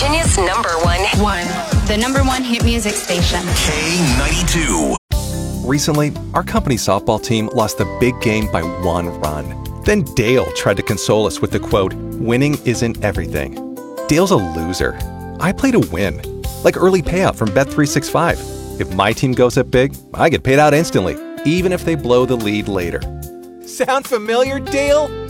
Virginia's number one. The number one hit music station. K92. Recently, our company softball team lost the big game by 1 run. Then Dale tried to console us with the quote, "Winning isn't everything." Dale's a loser. I play to win. Like early payout from Bet365. If my team goes up big, I get paid out instantly, even if they blow the lead later. Sound familiar, Dale?